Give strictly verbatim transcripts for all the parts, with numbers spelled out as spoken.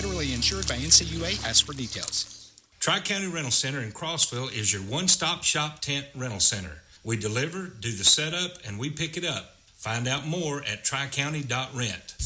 federally insured by N C U A. Ask for details. Tri-County Rental Center in Crossville is your one-stop shop tent rental center. We deliver, do the setup, and we pick it up. Find out more at tri county dot rent.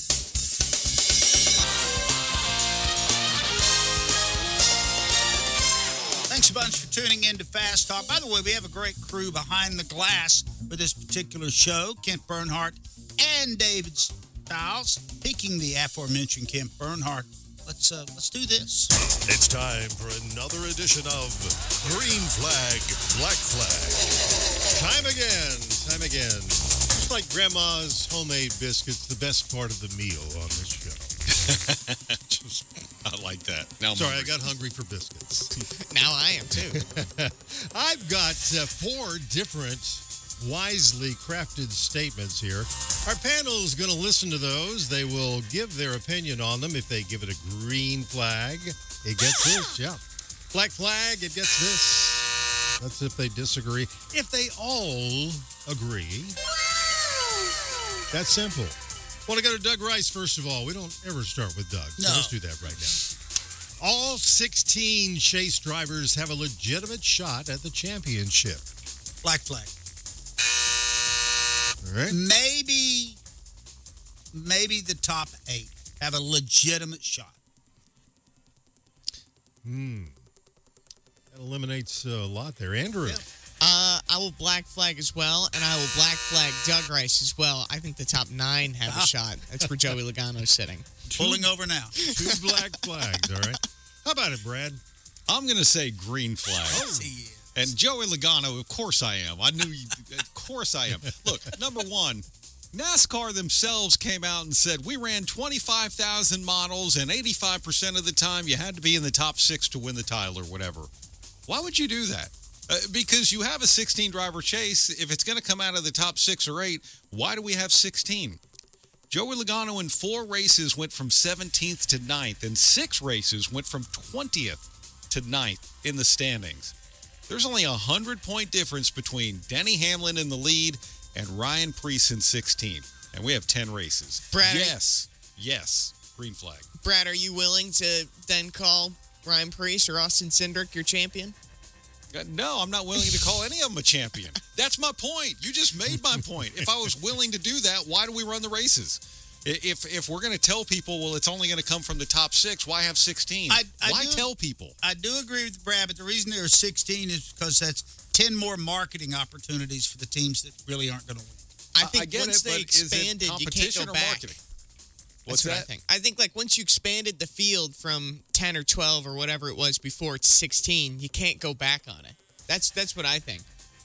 Thanks a bunch for tuning in to Fast Talk. By the way, we have a great crew behind the glass for this particular show. Kent Bernhardt and David Stiles. Speaking the aforementioned Kent Bernhardt, let's uh, let's do this. It's time for another edition of Green Flag, Black Flag. Time again, time again. Just like Grandma's homemade biscuits, the best part of the meal on this show. Just, I like that. Now I'm Sorry, hungry. I got hungry for biscuits. Now I am too. I've got uh, four different wisely crafted statements here. Our panel is going to listen to those. They will give their opinion on them. If they give it a green flag, it gets this. Yeah. Black flag, it gets this. That's if they disagree. If they all agree, that's simple. Want to go to Doug Rice, first of all. We don't ever start with Doug, so No. let's do that right now. All sixteen Chase drivers have a legitimate shot at the championship. Black flag. All right. Maybe, maybe the top eight have a legitimate shot. Hmm. That eliminates a lot there. Andrew. Yeah. Uh, I will black flag as well, and I will black flag Doug Rice as well. I think the top nine have a Ah. shot. That's where Joey Logano sitting. Pulling over now. Two black flags, all right? How about it, Brad? I'm going to say green flag. Yes, he is. And Joey Logano, of course I am. I knew you. Of course I am. Look, number one, NASCAR themselves came out and said, we ran twenty-five thousand models, and eighty-five percent of the time you had to be in the top six to win the title or whatever. Why would you do that? Uh, because you have a sixteen-driver chase. If it's going to come out of the top six or eight, why do we have sixteen? Joey Logano in four races went from seventeenth to ninth, and six races went from twentieth to ninth in the standings. There's only a one hundred point difference between Denny Hamlin in the lead and Ryan Preece in sixteenth. And we have ten races. Brad, yes, yes, green flag. Brad, are you willing to then call Ryan Preece or Austin Cindric your champion? Uh, No, I'm not willing to call any of them a champion. That's my point. You just made my point. If I was willing to do that, why do we run the races? I- If if we're going to tell people, well, it's only going to come from the top six, why have sixteen? I- I why do- tell people? I do agree with Brad, but the reason there are sixteen is because that's ten more marketing opportunities for the teams that really aren't going to win. I I- think I get once it, they but is it expanded, you can't competition go or back. marketing? That's What's what I that? think. I think like once you expanded the field from ten or twelve or whatever it was before to sixteen, you can't go back on it. That's that's what I think.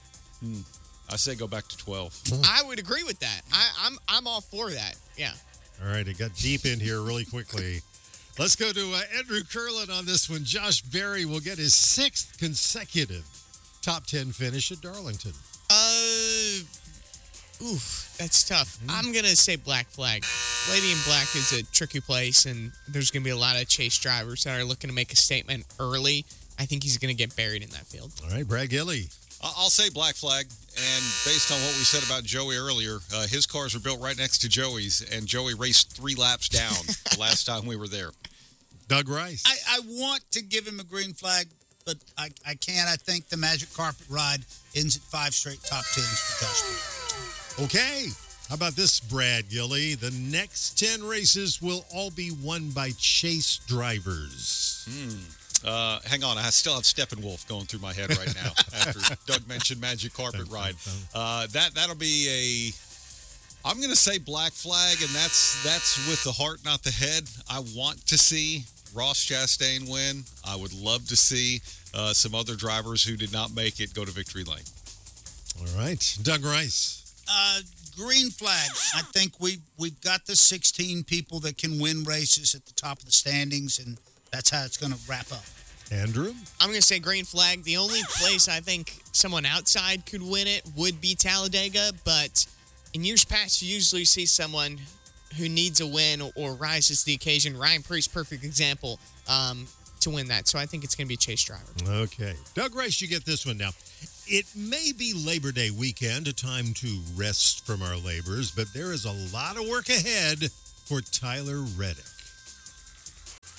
I say go back to twelve. I would agree with that. I, I'm I'm all for that. Yeah. All right, it got deep in here really quickly. Let's go to uh, Andrew Curlin on this one. Josh Berry will get his sixth consecutive top ten finish at Darlington. Uh, oof, that's tough. I'm gonna say black flag. Lady in Black is a tricky place, and there's gonna be a lot of chase drivers that are looking to make a statement early. I think he's gonna get buried in that field. All right, Brad Gilly. I- I'll say black flag, and based on what we said about Joey earlier, uh, his cars were built right next to Joey's, and Joey raced three laps down the last time we were there. Doug Rice. I, I want to give him a green flag, but I, I can't. I think the Magic Carpet Ride ends at five straight top tens for Dustin. Okay. How about this, Brad Gilly? The next ten races will all be won by Chase drivers. Uh, hang on, I still have Steppenwolf going through my head right now after Doug mentioned Magic Carpet Ride. Uh, that that'll be a. I'm going to say black flag, and that's that's with the heart, not the head. I want to see Ross Chastain win. I would love to see uh, some other drivers who did not make it go to victory lane. All right, Doug Rice. Uh, green flag. I think we we've got the sixteen people that can win races at the top of the standings, and that's how it's going to wrap up. Andrew. I'm going to say green flag. The only place I think someone outside could win it would be Talladega, but in years past, you usually see someone who needs a win or, or rises to the occasion. Ryan Preece, perfect example, um, to win that. So I think it's going to be Chase driver. Okay. Doug Rice, you get this one now. It may be Labor Day weekend, a time to rest from our labors, but there is a lot of work ahead for Tyler Reddick.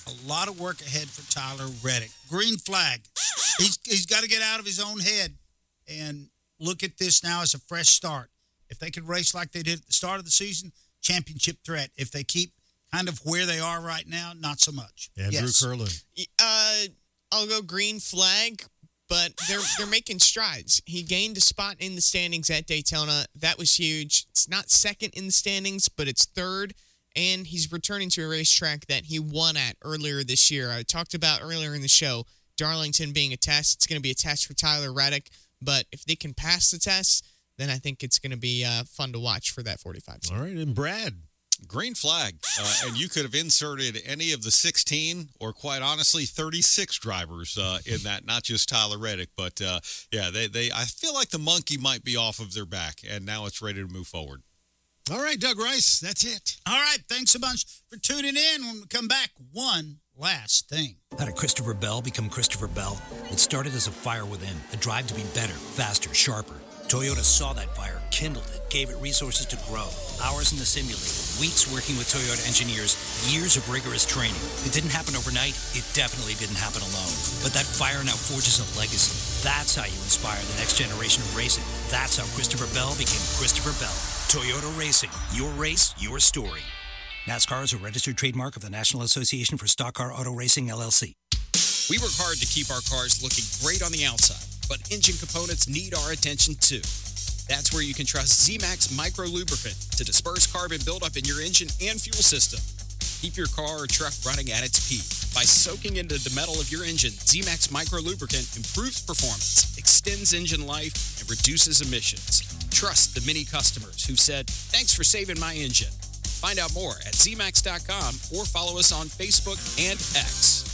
A lot of work ahead for Tyler Reddick. Green flag. He's he's got to get out of his own head and look at this now as a fresh start. If they could race like they did at the start of the season, championship threat. If they keep kind of where they are right now, not so much. Andrew yes. Curlin. Uh, I'll go green flag, but they're they're making strides. He gained a spot in the standings at Daytona. That was huge. It's not second in the standings, but it's third. And he's returning to a racetrack that he won at earlier this year. I talked about earlier in the show, Darlington being a test. It's going to be a test for Tyler Reddick. But if they can pass the test, then I think it's going to be uh, fun to watch for that forty-five. All right, and Brad. Green flag. Uh, and you could have inserted any of the sixteen or, quite honestly, thirty-six drivers uh, in that, not just Tyler Reddick. But, uh, yeah, they, they. I feel like the monkey might be off of their back, and now it's ready to move forward. All right, Doug Rice, that's it. All right, thanks a bunch for tuning in. When we come back, one last thing. How did Christopher Bell become Christopher Bell? It started as a fire within, a drive to be better, faster, sharper. Toyota saw that fire, kindled it, gave it resources to grow. Hours in the simulator, weeks working with Toyota engineers, years of rigorous training. It didn't happen overnight. It definitely didn't happen alone. But that fire now forges a legacy. That's how you inspire the next generation of racing. That's how Christopher Bell became Christopher Bell. Toyota Racing. Your race, your story. NASCAR is a registered trademark of the National Association for Stock Car Auto Racing, L L C. We work hard to keep our cars looking great on the outside, but engine components need our attention too. That's where you can trust Z-Max Micro Lubricant to disperse carbon buildup in your engine and fuel system. Keep your car or truck running at its peak. By soaking into the metal of your engine, Z-Max Micro Lubricant improves performance, extends engine life, and reduces emissions. Trust the many customers who said, "Thanks for saving my engine." Find out more at Z max dot com or follow us on Facebook and X.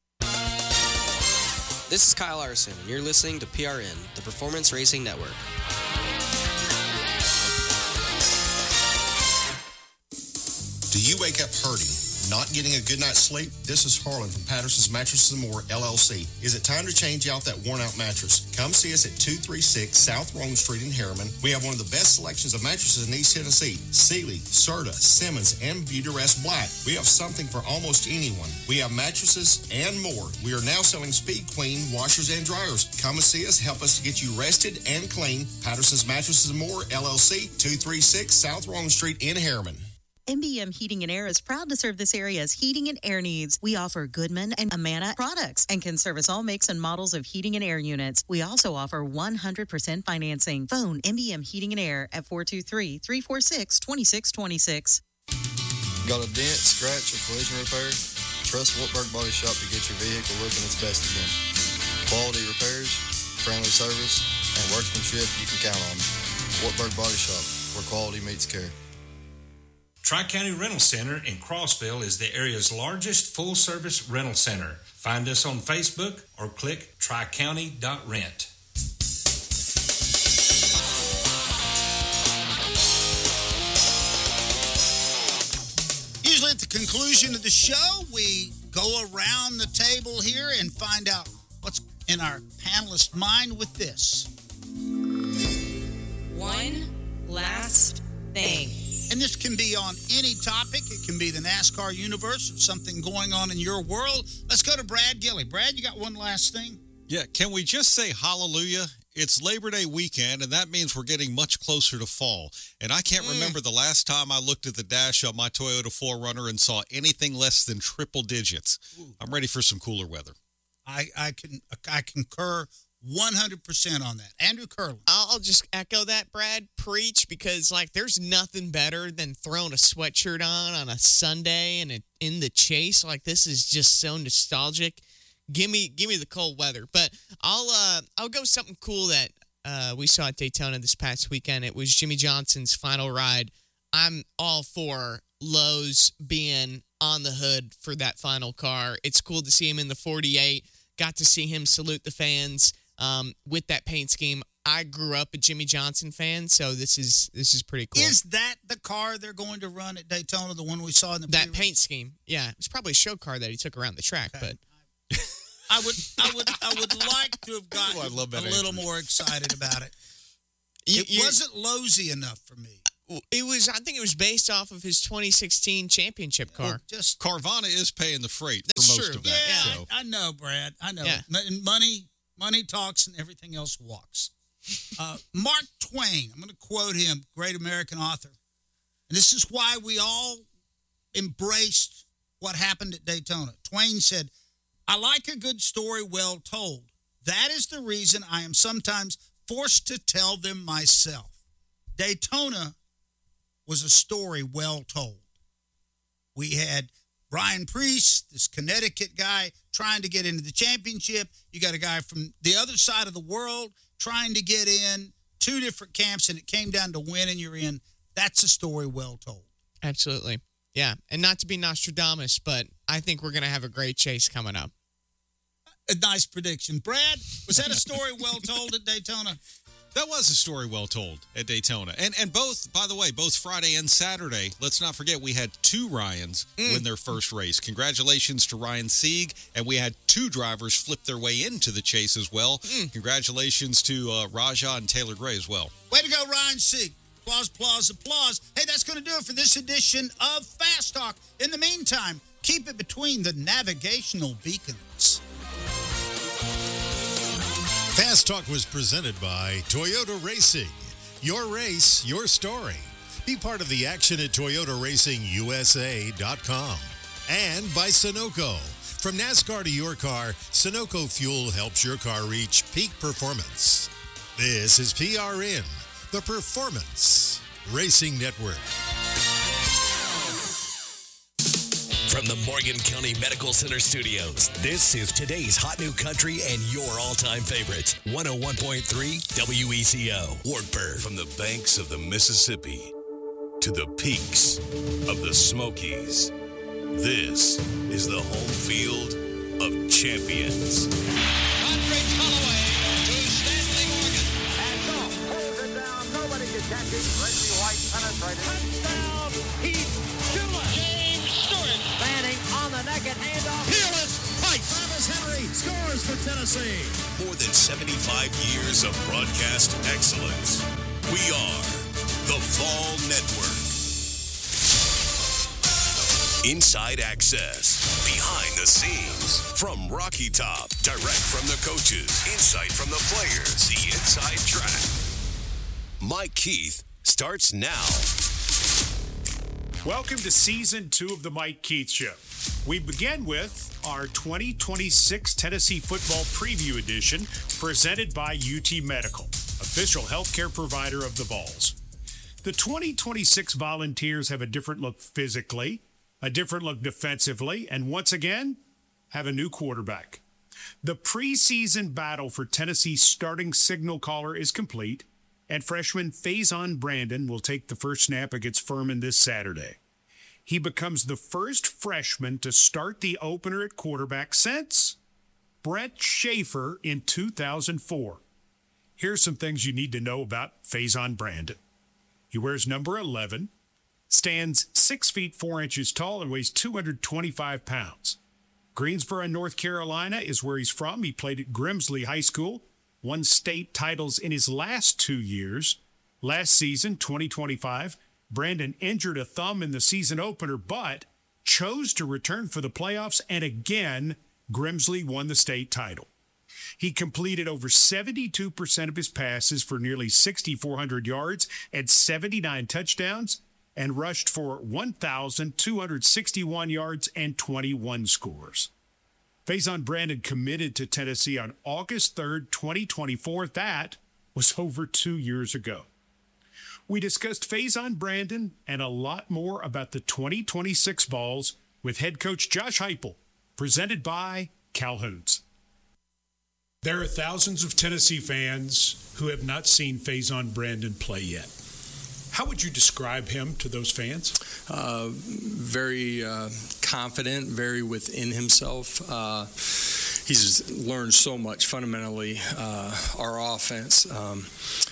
This is Kyle Larson, and you're listening to P R N, the Performance Racing Network. Do you wake up hurting, not getting a good night's sleep? This is Harlan from Patterson's Mattresses and More, L L C. Is it time to change out that worn-out mattress? Come see us at two thirty-six South Rome Street in Harriman. We have one of the best selections of mattresses in East Tennessee. Sealy, Serta, Simmons, and Beautyrest Black. We have something for almost anyone. We have mattresses and more. We are now selling Speed Clean washers and dryers. Come and see us. Help us to get you rested and clean. Patterson's Mattresses and More, L L C, two thirty-six South Rome Street in Harriman. M B M Heating and Air is proud to serve this area's heating and air needs. We offer Goodman and Amana products and can service all makes and models of heating and air units. We also offer one hundred percent financing. Phone M B M Heating and Air at four two three, three four six, two six two six. Got a dent, scratch, or collision repair? Trust Wartburg Body Shop to get your vehicle looking its best again. Quality repairs, friendly service, and workmanship you can count on. Wartburg Body Shop, where quality meets care. Tri-County Rental Center in Crossville is the area's largest full-service rental center. Find us on Facebook or click tri county dot rent. Usually at the conclusion of the show, we go around the table here and find out what's in our panelist mind with this. One last thing. And this can be on any topic. It can be the NASCAR universe or something going on in your world. Let's go to Brad Gilley. Brad, you got one last thing? Yeah, can we just say hallelujah? It's Labor Day weekend, and that means we're getting much closer to fall. And I can't mm. remember the last time I looked at the dash of my Toyota four runner and saw anything less than triple digits. Ooh. I'm ready for some cooler weather. I, I can I concur one hundred percent on that. Andrew Curlin. I'll just echo that, Brad. Preach, because, like, there's nothing better than throwing a sweatshirt on on a Sunday and it, in the chase. Like, this is just so nostalgic. Give me give me the cold weather. But I'll uh, I'll go with something cool that uh, we saw at Daytona this past weekend. It was Jimmy Johnson's final ride. I'm all for Lowe's being on the hood for that final car. It's cool to see him in the forty-eight. Got to see him salute the fans. Um, with that paint scheme. I grew up a Jimmy Johnson fan, so this is this is pretty cool. Is that the car they're going to run at Daytona, the one we saw in the that paint scheme? Yeah, it's probably a show car that he took around the track, okay. but I would I would I would like to have gotten Ooh, I love a that little answer. more excited about it. You, it wasn't Lowe'sy enough for me. It was, I think it was based off of his twenty sixteen championship car. Oh, just Carvana is paying the freight That's for most true. of that. Yeah, so. I, I know, Brad. I know. Yeah. M- Money, money talks, and everything else walks. Uh, Mark Twain. I'm going to quote him, great American author. And this is why we all embraced what happened at Daytona. Twain said, "I like a good story well told. That is the reason I am sometimes forced to tell them myself." Daytona was a story well told. We had Ryan Preece, this Connecticut guy, trying to get into the championship. You got a guy from the other side of the world trying to get in, two different camps, and it came down to win and you're in. That's a story well told. Absolutely. Yeah. And not to be Nostradamus, but I think we're going to have a great chase coming up. A nice prediction. Brad, was that a story well told at Daytona? That was a story well told at Daytona. And and both, by the way, both Friday and Saturday, let's not forget, we had two Ryans mm. win their first race. Congratulations to Ryan Sieg. And we had two drivers flip their way into the chase as well. Mm. Congratulations to uh, Raja and Taylor Gray as well. Way to go, Ryan Sieg. Applause, applause, applause. Hey, that's going to do it for this edition of Fast Talk. In the meantime, keep it between the navigational beacons. Fast Talk was presented by Toyota Racing. Your race, your story. Be part of the action at Toyota Racing U S A dot com. And by Sunoco. From NASCAR to your car, Sunoco Fuel helps your car reach peak performance. This is P R N, the Performance Racing Network. From the Morgan County Medical Center Studios, this is today's hot new country and your all-time favorite, one oh one point three W E C O, Wartburg. From the banks of the Mississippi to the peaks of the Smokies, this is the home field of champions. Andre Holloway to Stanley Morgan. And so, holds it down, nobody can catch it. Reggie White penetrated. Touchdown, Heath Schuler. James Stewart. Manning on the naked handoff. Peerless Price. Travis Henry scores for Tennessee. More than seventy-five years of broadcast excellence. We are the Vol Network. Inside access, behind the scenes, from Rocky Top, direct from the coaches, insight from the players, the inside track. Mike Keith starts now. Welcome to Season two of the Mike Keith Show. We begin with our twenty twenty-six Tennessee Football Preview Edition, presented by U T Medical, official healthcare provider of the Vols. The twenty twenty-six Volunteers have a different look physically, a different look defensively, and once again, have a new quarterback. The preseason battle for Tennessee's starting signal caller is complete, and freshman Faison Brandon will take the first snap against Furman this Saturday. He becomes the first freshman to start the opener at quarterback since Brett Schaefer in two thousand four. Here's some things you need to know about Faison Brandon. He wears number eleven, stands six feet four inches tall, and weighs two hundred twenty-five pounds. Greensboro, North Carolina is where he's from. He played at Grimsley High School, won state titles in his last two years. Last season, twenty twenty-five, Brandon injured a thumb in the season opener, but chose to return for the playoffs, and again, Grimsley won the state title. He completed over seventy-two percent of his passes for nearly six thousand four hundred yards and seventy-nine touchdowns, and rushed for one thousand two hundred sixty-one yards and twenty-one scores. Faison Brandon committed to Tennessee on August third, twenty twenty-four. That was over two years ago. We discussed Faison Brandon and a lot more about the twenty twenty-six Vols with head coach Josh Heupel, presented by Calhoun's. There are thousands of Tennessee fans who have not seen Faison Brandon play yet. How would you describe him to those fans? Uh, very uh, confident, very within himself. Uh, he's learned so much fundamentally. Uh, our offense, um,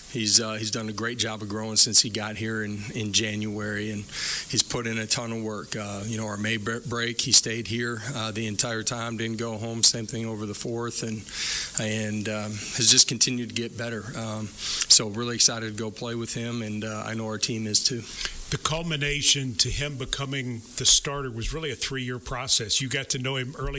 He's uh, he's done a great job of growing since he got here in, in January, and he's put in a ton of work. Uh, you know, our May break, he stayed here uh, the entire time, didn't go home. Same thing over the fourth, and and um, has just continued to get better. Um, so really excited to go play with him, and uh, I know our team is too. The culmination to him becoming the starter was really a three-year process. You got to know him early